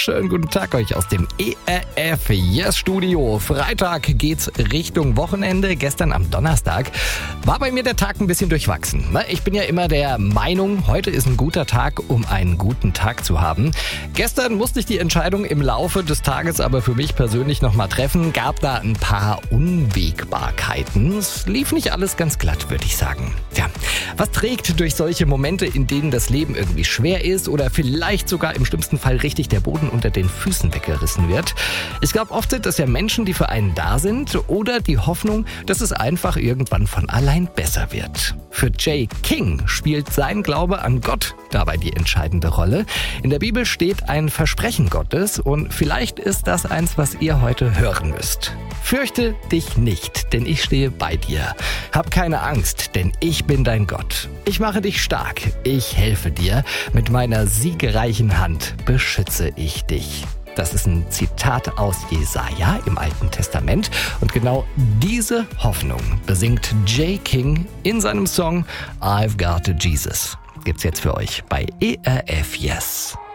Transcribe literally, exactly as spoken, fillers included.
wunderschönen guten Tag euch aus dem E R F Yes Studio. Freitag geht's Richtung Wochenende. Gestern am Donnerstag war bei mir der Tag ein bisschen durchwachsen. Ich bin ja immer der Meinung, heute ist ein guter Tag, um einen guten Tag zu haben. Gestern musste ich die Entscheidung im Laufe des Tages aber für mich persönlich nochmal treffen. Gab da ein paar Unwägbarkeiten. Es lief nicht alles ganz glatt, würde ich sagen. Tja, was trägt durch solche Momente, in denen das Leben irgendwie schwer ist oder vielleicht sogar im schlimmsten Fall richtig der Boden unter den Füßen weggerissen wird? Ich glaube, oft sind es ja Menschen, die für einen da sind oder die Hoffnung, dass es einfach irgendwann von allein besser wird. Für Jay King spielt sein Glaube an Gott dabei die entscheidende Rolle. In der Bibel steht ein Versprechen Gottes und vielleicht ist das eins, was ihr heute hören müsst. Fürchte dich nicht, denn ich stehe bei dir. Hab keine Angst, denn ich bin dein Gott. Ich mache dich stark, ich helfe dir. Mit meiner siegreichen Hand beschütze ich dich. Das ist ein Zitat aus Jesaja im Alten Testament. Und genau diese Hoffnung besingt Jay King in seinem Song I've Got a Jesus. Gibt's jetzt für euch bei E R F Yes.